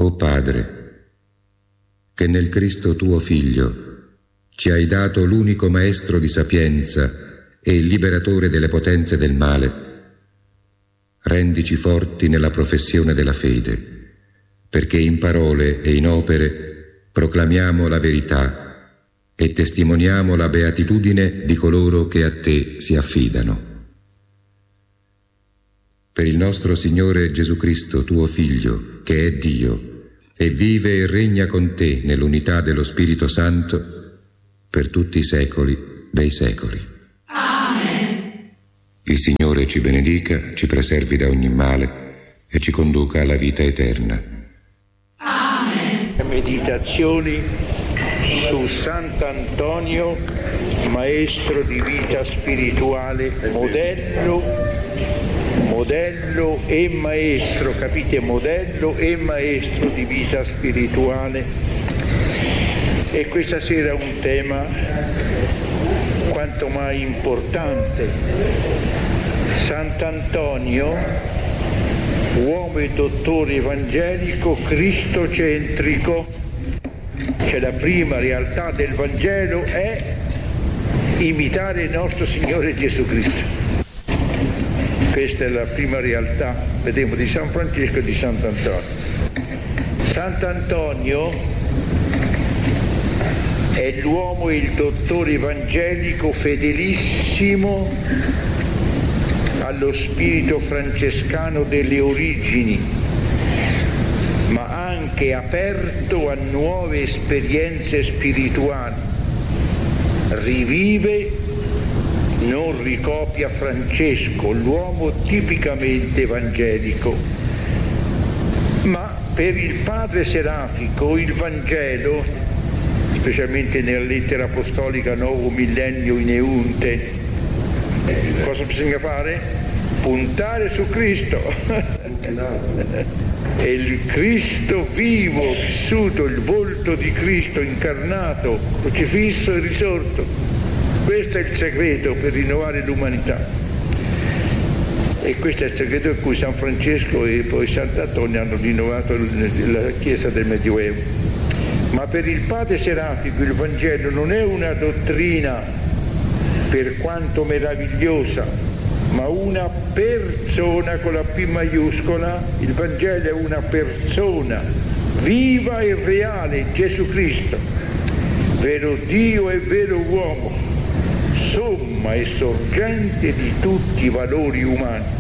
O Padre, che nel Cristo tuo Figlio ci hai dato l'unico maestro di sapienza e il liberatore delle potenze del male, rendici forti nella professione della fede, perché in parole e in opere proclamiamo la verità e testimoniamo la beatitudine di coloro che a te si affidano. Per il nostro Signore Gesù Cristo, tuo Figlio, che è Dio, e vive e regna con te nell'unità dello Spirito Santo, per tutti i secoli dei secoli. Amen. Il Signore ci benedica, ci preservi da ogni male e ci conduca alla vita eterna. Amen. Meditazioni su Sant'Antonio, maestro di vita spirituale, modello e maestro, capite? Modello e maestro di vita spirituale. E questa sera un tema quanto mai importante. Sant'Antonio, uomo e dottore evangelico cristocentrico. Cioè la prima realtà del Vangelo è imitare il nostro Signore Gesù Cristo. Questa è la prima realtà, vedremo, di San Francesco e di Sant'Antonio. Sant'Antonio è l'uomo e il dottore evangelico fedelissimo allo spirito francescano delle origini, ma anche aperto a nuove esperienze spirituali. Rivive, non ricopia Francesco, l'uomo tipicamente evangelico. Ma per il padre serafico il Vangelo, specialmente nella lettera apostolica Novo Millennio in Eunte, cosa bisogna fare? Puntare su Cristo. È il Cristo vivo, vissuto, il volto di Cristo incarnato, crocifisso e risorto. Questo è il segreto per rinnovare l'umanità. E questo è il segreto per cui San Francesco e poi Sant'Antonio hanno rinnovato la Chiesa del Medioevo. Ma per il padre serafico il Vangelo non è una dottrina, per quanto meravigliosa, ma una persona con la P maiuscola. Il Vangelo è una persona viva e reale, Gesù Cristo, vero Dio e vero uomo, somma e sorgente di tutti i valori umani.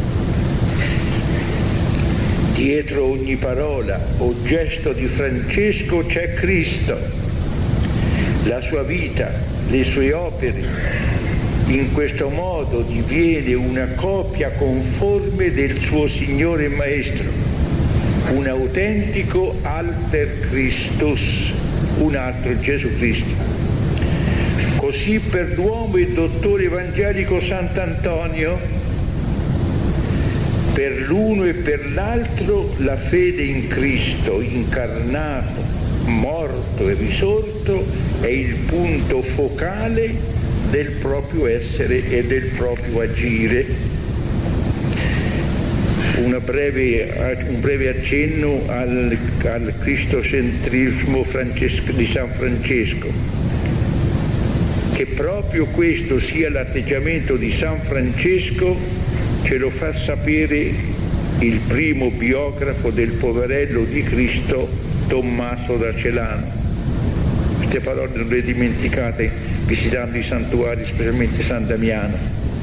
Dietro ogni parola o gesto di Francesco c'è Cristo, la sua vita, le sue opere. In questo modo diviene una copia conforme del suo Signore e Maestro, un autentico alter Christus, un altro Gesù Cristo. Così per l'uomo e dottore evangelico Sant'Antonio, per l'uno e per l'altro la fede in Cristo, incarnato, morto e risorto, è il punto focale del proprio essere e del proprio agire. Un breve accenno al cristocentrismo di San Francesco. Che proprio questo sia l'atteggiamento di San Francesco ce lo fa sapere il primo biografo del poverello di Cristo, Tommaso da Celano. Queste parole non le dimenticate visitando i santuari, specialmente San Damiano.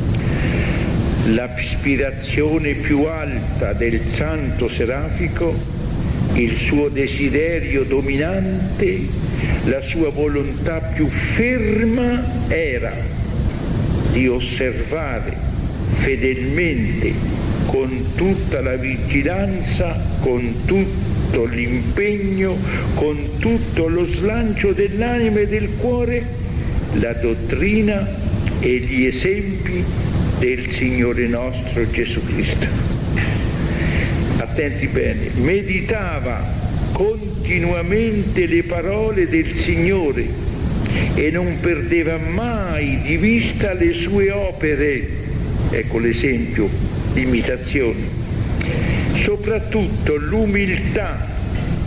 L'aspirazione più alta del santo serafico, il suo desiderio dominante, la sua volontà più ferma era di osservare fedelmente, con tutta la vigilanza, con tutto l'impegno, con tutto lo slancio dell'anima e del cuore, la dottrina e gli esempi del Signore nostro Gesù Cristo. Attenti bene, meditava continuamente le parole del Signore e non perdeva mai di vista le sue opere. Ecco l'esempio di imitazione. Soprattutto l'umiltà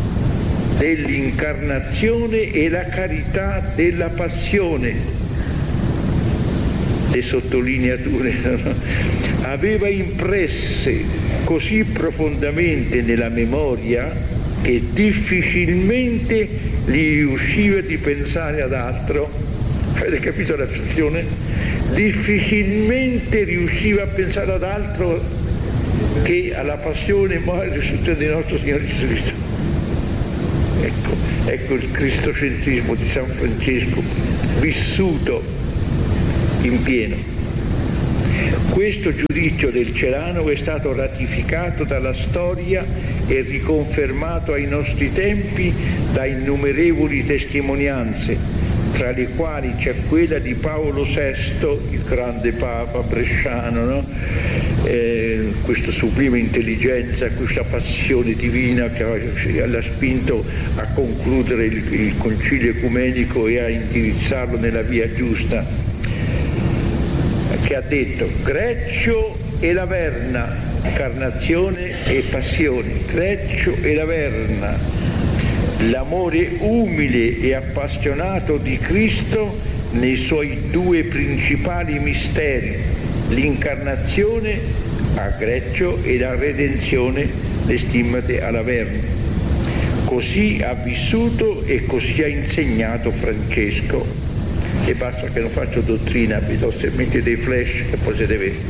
dell'incarnazione e la carità della passione. Le sottolineature, no? Aveva impresse così profondamente nella memoria che difficilmente gli riusciva di pensare ad altro. Avete capito la situazione? Difficilmente riusciva a pensare ad altro che alla passione e morte e risurrezione del nostro Signore Gesù Cristo. Ecco il cristocentrismo di San Francesco vissuto in pieno. Questo giudizio del Celano è stato ratificato dalla storia e riconfermato ai nostri tempi da innumerevoli testimonianze, tra le quali c'è quella di Paolo VI, il grande Papa bresciano, no? Questa sublime intelligenza, questa passione divina che l'ha spinto a concludere il concilio ecumenico e a indirizzarlo nella via giusta, che ha detto: Greccio e Laverna, incarnazione e passione, Greccio e Laverna, l'amore umile e appassionato di Cristo nei suoi due principali misteri, l'incarnazione a Greccio e la redenzione, le stimmate a Laverna. Così ha vissuto e così ha insegnato Francesco. E basta che non faccio dottrina, vi do semplicemente dei flash che poi siete veri.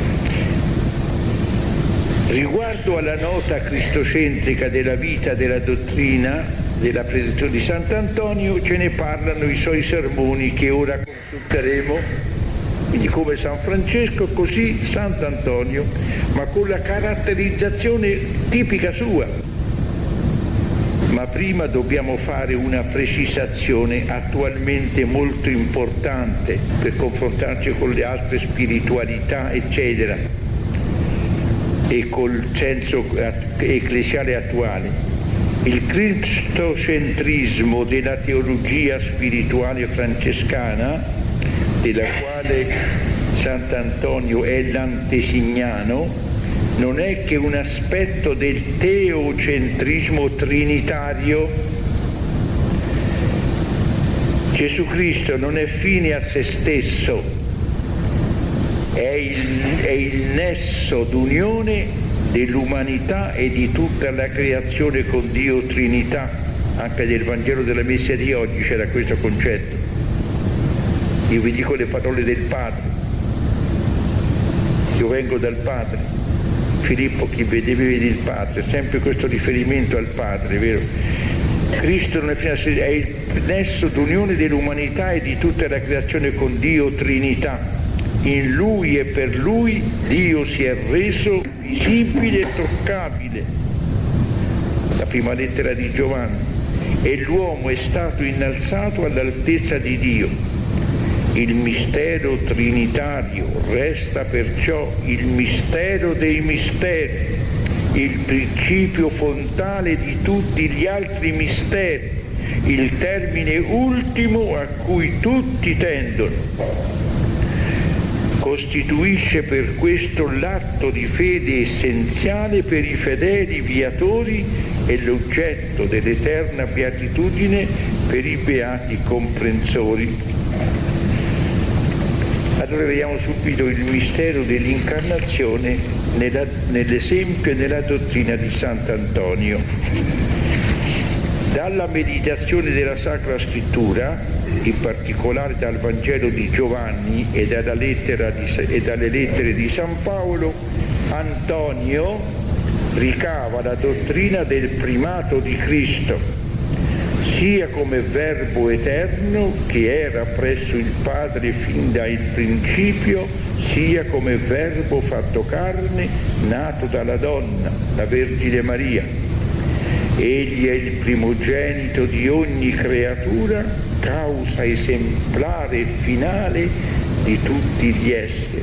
Riguardo alla nota cristocentrica della vita della dottrina della predicazione di Sant'Antonio, ce ne parlano i suoi sermoni che ora consulteremo. Quindi come San Francesco, così Sant'Antonio, ma con la caratterizzazione tipica sua. Ma prima dobbiamo fare una precisazione attualmente molto importante per confrontarci con le altre spiritualità, eccetera, e col senso ecclesiale attuale. Il cristocentrismo della teologia spirituale francescana, della quale Sant'Antonio è l'antesignano, non è che un aspetto del teocentrismo trinitario. Gesù Cristo non è fine a se stesso, è il nesso d'unione dell'umanità e di tutta la creazione con Dio Trinità. Anche nel Vangelo della Messa di oggi c'era questo concetto. Io vi dico le parole del Padre, io vengo dal Padre. Filippo, chi vede vede il Padre, sempre questo riferimento al Padre, vero? Cristo non è il nesso d'unione dell'umanità e di tutta la creazione con Dio Trinità. In Lui e per Lui Dio si è reso visibile e toccabile. La prima lettera di Giovanni. E l'uomo è stato innalzato all'altezza di Dio. Il mistero trinitario resta perciò il mistero dei misteri, il principio fontale di tutti gli altri misteri, il termine ultimo a cui tutti tendono. Costituisce per questo l'atto di fede essenziale per i fedeli viatori e l'oggetto dell'eterna beatitudine per i beati comprensori. Allora vediamo subito il mistero dell'incarnazione nell'esempio e nella dottrina di Sant'Antonio. Dalla meditazione della Sacra Scrittura, in particolare dal Vangelo di Giovanni e dalle lettere di San Paolo, Antonio ricava la dottrina del primato di Cristo, sia come verbo eterno che era presso il Padre fin dal principio, sia come verbo fatto carne, nato dalla donna, la Vergine Maria. Egli è il primogenito di ogni creatura, causa esemplare e finale di tutti gli esseri.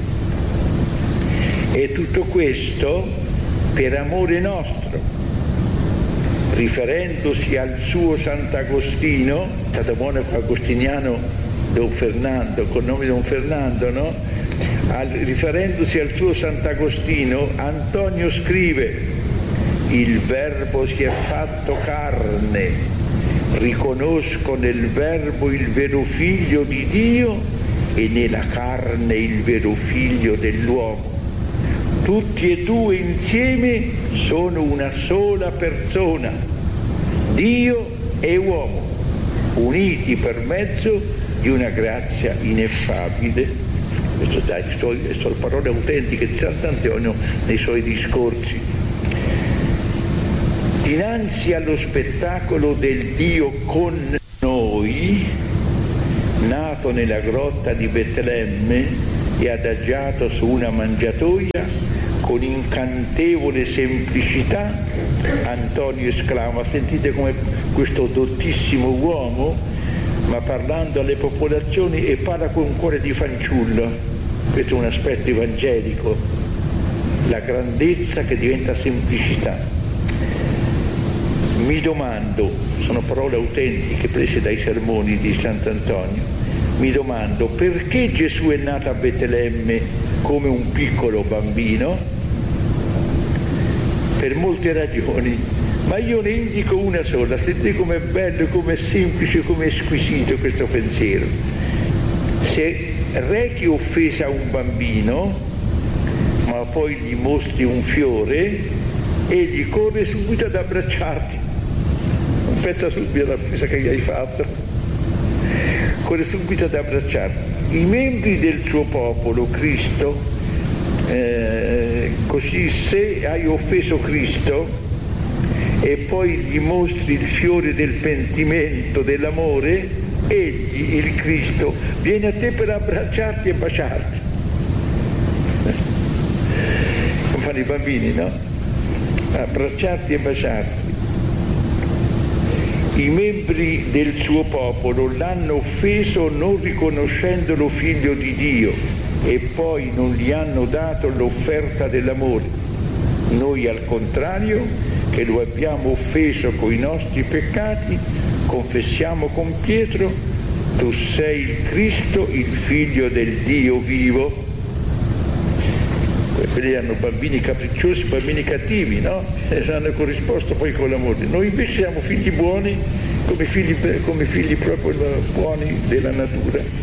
E tutto questo per amore nostro, riferendosi al suo Sant'Agostino, stato monaco agostiniano Don Fernando, con nome Don Fernando, no? Riferendosi al suo Sant'Agostino, Antonio scrive: il Verbo si è fatto carne, riconosco nel Verbo il vero Figlio di Dio e nella carne il vero Figlio dell'uomo. Tutti e due insieme sono una sola persona, Dio e uomo, uniti per mezzo di una grazia ineffabile. Queste sono parole autentiche di Sant'Antonio nei suoi discorsi. Dinanzi allo spettacolo del Dio con noi, nato nella grotta di Betlemme e adagiato su una mangiatoia, con incantevole semplicità, Antonio esclama, sentite come questo dottissimo uomo, ma parlando alle popolazioni e parla con un cuore di fanciullo. Questo è un aspetto evangelico, la grandezza che diventa semplicità. Mi domando, sono parole autentiche prese dai sermoni di Sant'Antonio, mi domando perché Gesù è nato a Betlemme come un piccolo bambino? Per molte ragioni, ma io ne indico una sola. Sentite com'è bello, com'è semplice, com'è squisito questo pensiero. Se rechi offesa a un bambino, ma poi gli mostri un fiore, egli corre subito ad abbracciarti. Non pensa subito all'offesa che gli hai fatto. Corre subito ad abbracciarti. I membri del suo popolo, Cristo, così se hai offeso Cristo e poi gli mostri il fiore del pentimento, dell'amore, egli, il Cristo, viene a te per abbracciarti e baciarti. Come fanno i bambini, no? Abbracciarti e baciarti. I membri del suo popolo l'hanno offeso non riconoscendolo figlio di Dio e poi non gli hanno dato l'offerta dell'amore. Noi al contrario, che lo abbiamo offeso coi nostri peccati, confessiamo con Pietro: tu sei il Cristo, il figlio del Dio vivo. Quelli erano bambini capricciosi, bambini cattivi, no? E hanno corrisposto poi con l'amore. Noi invece siamo figli buoni, come figli proprio buoni della natura.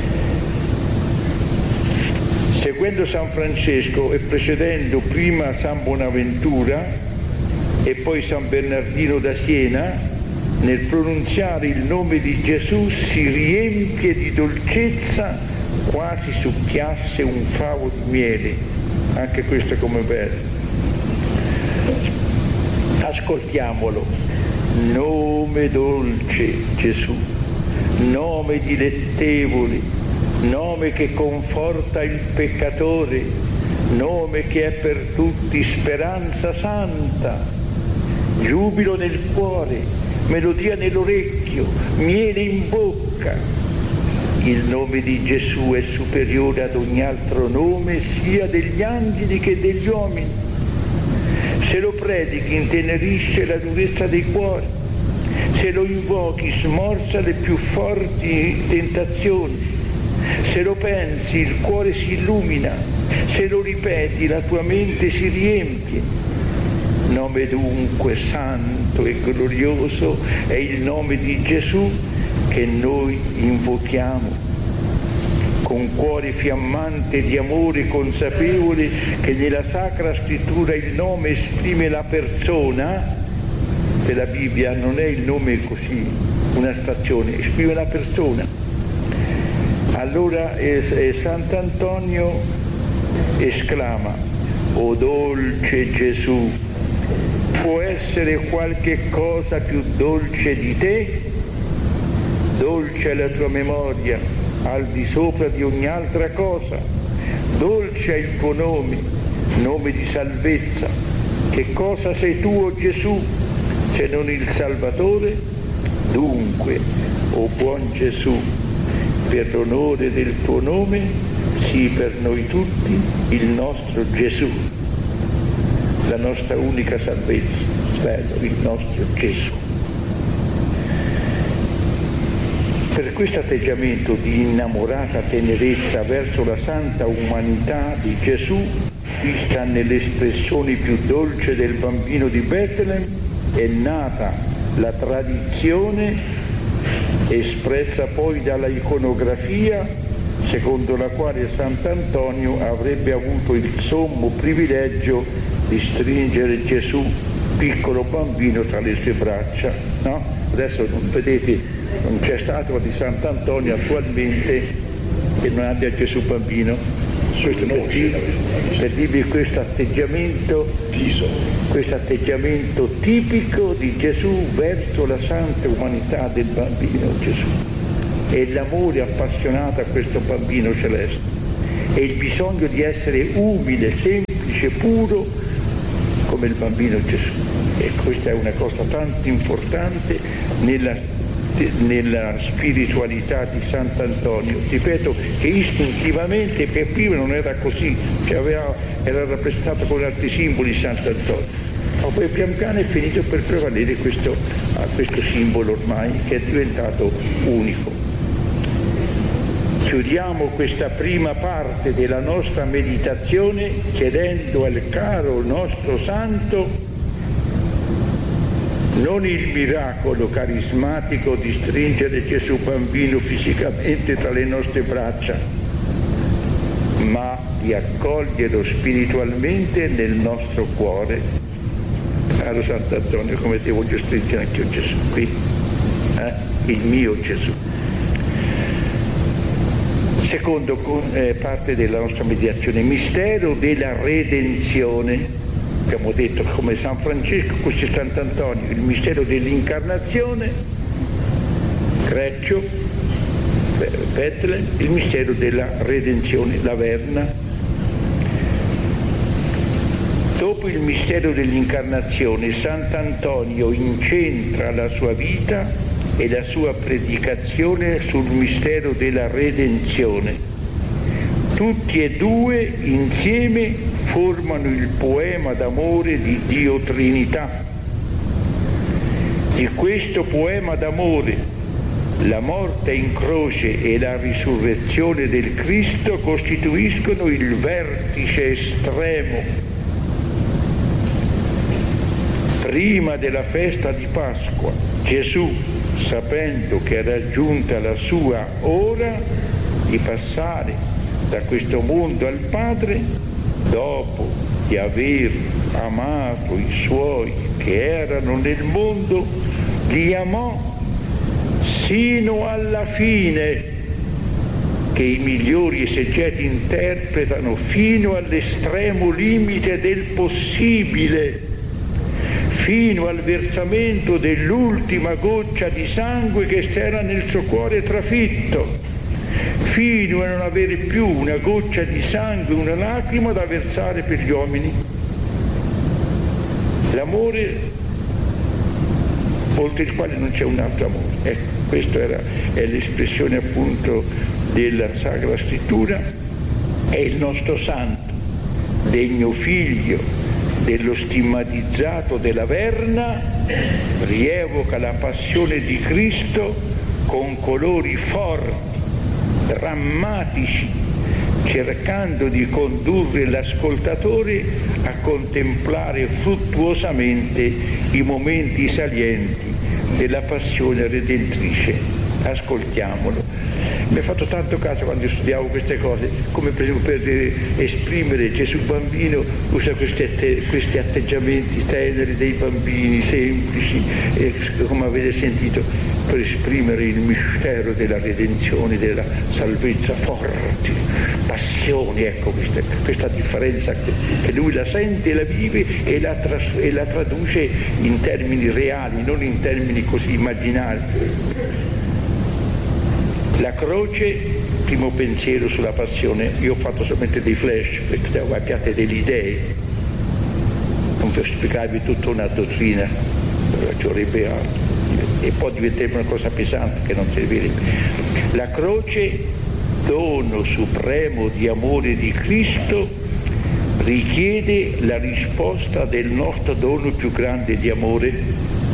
Seguendo San Francesco e precedendo prima San Bonaventura e poi San Bernardino da Siena, nel pronunziare il nome di Gesù si riempie di dolcezza, quasi succhiasse un favo di miele. Anche questo come bello. Ascoltiamolo. Nome dolce Gesù, nome dilettevole, nome che conforta il peccatore, nome che è per tutti speranza santa, giubilo nel cuore, melodia nell'orecchio, miele in bocca. Il nome di Gesù è superiore ad ogni altro nome, sia degli angeli che degli uomini. Se lo predichi intenerisce la durezza dei cuori, se lo invochi smorza le più forti tentazioni, se lo pensi il cuore si illumina, se lo ripeti la tua mente si riempie. Nome dunque santo e glorioso è il nome di Gesù che noi invochiamo con cuore fiammante di amore, consapevole che nella Sacra Scrittura il nome esprime la persona. Per la Bibbia non è il nome così, un'astrazione, esprime la persona. Allora Sant'Antonio esclama: o dolce Gesù, può essere qualche cosa più dolce di te? Dolce è la tua memoria, al di sopra di ogni altra cosa. Dolce è il tuo nome, nome di salvezza. Che cosa sei tu, o Gesù, se non il Salvatore? Dunque, o buon Gesù, per l'onore del tuo nome, sii per noi tutti il nostro Gesù, la nostra unica salvezza, bello, il nostro Gesù. Per questo atteggiamento di innamorata tenerezza verso la santa umanità di Gesù, vista nell'espressione più dolce del bambino di Betlemme, è nata la tradizione espressa poi dalla iconografia, secondo la quale Sant'Antonio avrebbe avuto il sommo privilegio di stringere Gesù, piccolo bambino, tra le sue braccia, no? Adesso vedete, non c'è statua di Sant'Antonio attualmente che non abbia Gesù bambino. Questo per dirvi questo atteggiamento tipico di Gesù verso la santa umanità del bambino Gesù, e l'amore appassionato a questo bambino celeste, e il bisogno di essere umile, semplice, puro come il bambino Gesù. E questa è una cosa tanto importante nella spiritualità di Sant'Antonio. Ripeto che istintivamente per prima non era così, era rappresentato con altri simboli Sant'Antonio, ma poi pian piano è finito per prevalere questo simbolo ormai che è diventato unico. Chiudiamo questa prima parte della nostra meditazione chiedendo al caro nostro santo non il miracolo carismatico di stringere Gesù bambino fisicamente tra le nostre braccia, ma di accoglierlo spiritualmente nel nostro cuore. Caro Sant'Antonio, come te voglio stringere anche io Gesù qui, il mio Gesù. Secondo parte della nostra meditazione, mistero della redenzione. Abbiamo detto come San Francesco, questo è Sant'Antonio, il mistero dell'incarnazione, Greccio, Betlemme, il mistero della redenzione, la Verna. Dopo il mistero dell'incarnazione, Sant'Antonio incentra la sua vita e la sua predicazione sul mistero della redenzione. Tutti e due insieme formano il poema d'amore di Dio Trinità. Di questo poema d'amore, la morte in croce e la risurrezione del Cristo costituiscono il vertice estremo. Prima della festa di Pasqua, Gesù, sapendo che era giunta la sua ora di passare da questo mondo al Padre, dopo di aver amato i suoi che erano nel mondo, li amò sino alla fine, che i migliori esegeti interpretano fino all'estremo limite del possibile, fino al versamento dell'ultima goccia di sangue che era nel suo cuore trafitto, fino a non avere più una goccia di sangue, una lacrima da versare per gli uomini. L'amore oltre il quale non c'è un altro amore. Questa è l'espressione appunto della Sacra Scrittura. È il nostro santo, degno figlio dello stigmatizzato della Verna, rievoca la passione di Cristo con colori forti, drammatici, cercando di condurre l'ascoltatore a contemplare fruttuosamente i momenti salienti della passione redentrice. Ascoltiamolo. Mi ha fatto tanto caso quando studiavo queste cose, come per esempio per esprimere Gesù bambino usa questi atteggiamenti teneri dei bambini semplici, come avete sentito, per esprimere il mistero della redenzione, della salvezza forti, passioni. Ecco questa differenza che lui la sente e la vive e la traduce in termini reali, non in termini così immaginari. La croce, primo pensiero sulla passione. Io ho fatto solamente dei flash perché abbiate delle idee, non per spiegarvi tutta una dottrina, ci vorrebbe altro e poi diventerebbe una cosa pesante che non servirebbe. La croce, dono supremo di amore di Cristo, richiede la risposta del nostro dono più grande di amore.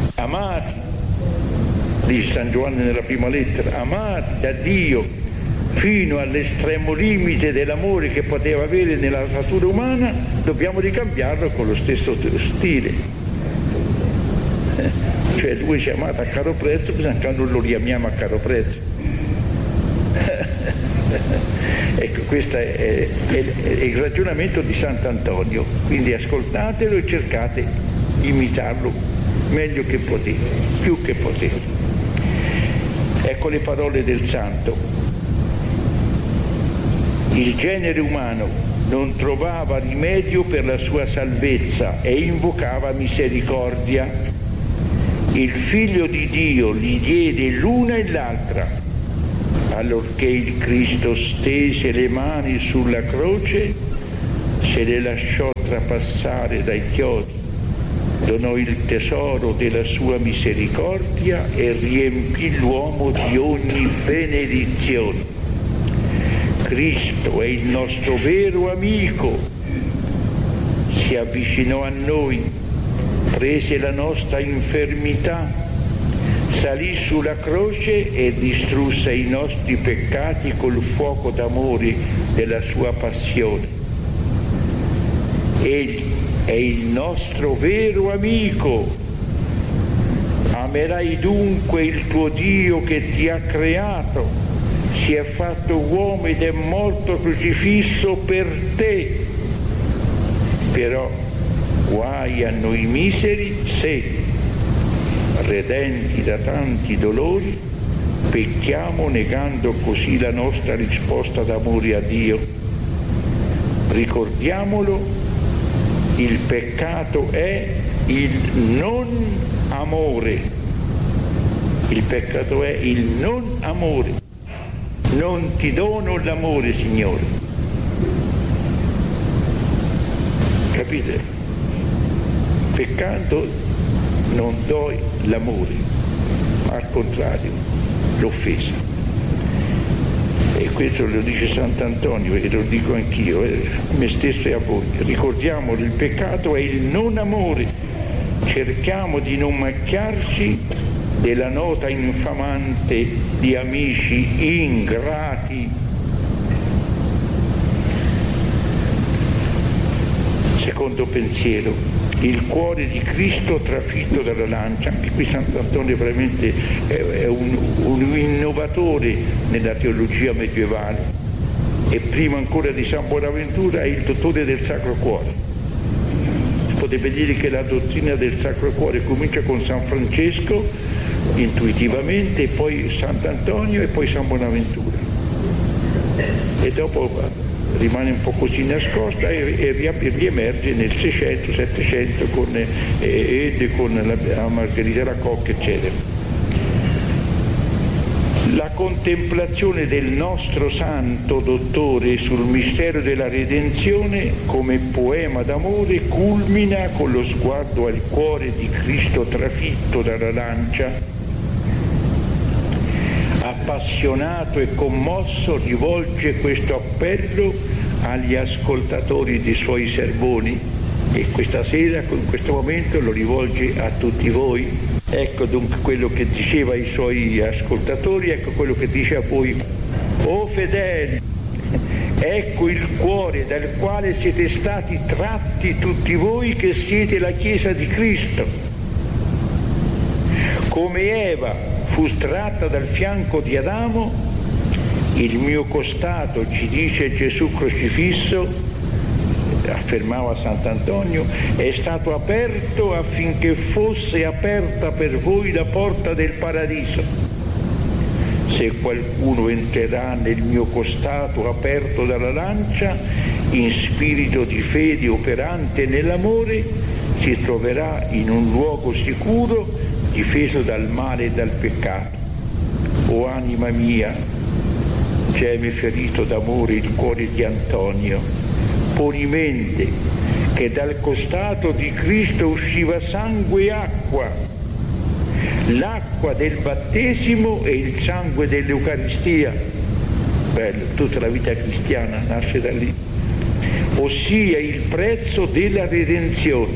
Amati, dice San Giovanni nella prima lettera, amati da Dio, fino all'estremo limite dell'amore che poteva avere nella natura umana, dobbiamo ricambiarlo con lo stesso stile. Cioè lui ci ha amato a caro prezzo, bisogna che noi lo riamiamo a caro prezzo. Ecco, questo è il ragionamento di Sant'Antonio, quindi ascoltatelo e cercate di imitarlo meglio che potete, più che potete. Ecco le parole del Santo. Il genere umano non trovava rimedio per la sua salvezza e invocava misericordia. Il Figlio di Dio gli diede l'una e l'altra. Allorché il Cristo stese le mani sulla croce, se le lasciò trapassare dai chiodi, donò il tesoro della sua misericordia e riempì l'uomo di ogni benedizione. Cristo è il nostro vero amico, si avvicinò a noi, prese la nostra infermità, salì sulla croce e distrusse i nostri peccati col fuoco d'amore della sua passione. Egli è il nostro vero amico. Amerai dunque il tuo Dio che ti ha creato, si è fatto uomo ed è morto crocifisso per te. Però guai a noi miseri se, redenti da tanti dolori, pecchiamo negando così la nostra risposta d'amore a Dio. Ricordiamolo, il peccato è il non amore. Il peccato è il non amore. Non ti dono l'amore, Signore. Capite? Peccato non do l'amore, ma al contrario, l'offesa. E questo lo dice Sant'Antonio e lo dico anch'io, a me stesso e a voi. Ricordiamolo, il peccato è il non amore. Cerchiamo di non macchiarci della nota infamante di amici ingrati. Secondo pensiero, il cuore di Cristo trafitto dalla lancia. Anche qui Sant'Antonio veramente è un innovatore nella teologia medievale, e prima ancora di San Bonaventura è il dottore del Sacro Cuore. Potete dire che la dottrina del Sacro Cuore comincia con San Francesco intuitivamente, e poi Sant'Antonio e poi San Bonaventura, e dopo rimane un po' così nascosta e riemerge nel 600-700 con la Margherita Racocca, eccetera. La contemplazione del nostro santo dottore sul mistero della redenzione come poema d'amore culmina con lo sguardo al cuore di Cristo trafitto dalla lancia. Appassionato e commosso rivolge questo appello agli ascoltatori dei suoi sermoni, e questa sera, in questo momento, lo rivolge a tutti voi. Ecco dunque quello che diceva ai suoi ascoltatori, ecco quello che dice a voi. O fedeli, ecco il cuore dal quale siete stati tratti tutti voi che siete la Chiesa di Cristo. Come Eva fu tratta dal fianco di Adamo, il mio costato, ci dice Gesù crocifisso, affermava Sant'Antonio, è stato aperto affinché fosse aperta per voi la porta del paradiso. Se qualcuno entrerà nel mio costato aperto dalla lancia, in spirito di fede operante nell'amore, si troverà in un luogo sicuro, difeso dal male e dal peccato. O anima mia, geme ferito d'amore il cuore di Antonio, poni mente che dal costato di Cristo usciva sangue e acqua, l'acqua del battesimo e il sangue dell'Eucaristia. Bello, tutta la vita cristiana nasce da lì, ossia il prezzo della redenzione.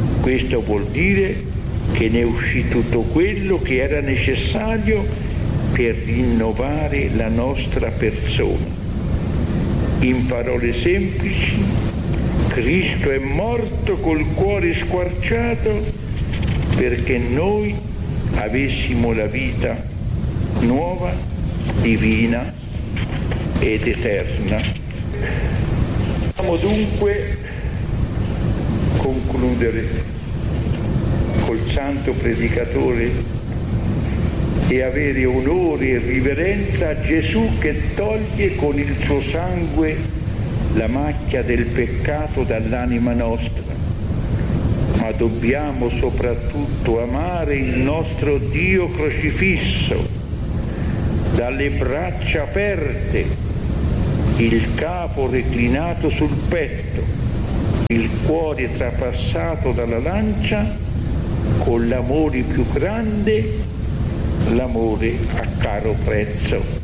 Questo vuol dire che ne uscì tutto quello che era necessario per rinnovare la nostra persona. In parole semplici, Cristo è morto col cuore squarciato perché noi avessimo la vita nuova, divina ed eterna. Possiamo dunque concludere col santo predicatore e avere onore e riverenza a Gesù che toglie con il suo sangue la macchia del peccato dall'anima nostra. Ma dobbiamo soprattutto amare il nostro Dio crocifisso, dalle braccia aperte, il capo reclinato sul petto, il cuore trapassato dalla lancia, con l'amore più grande, l'amore a caro prezzo.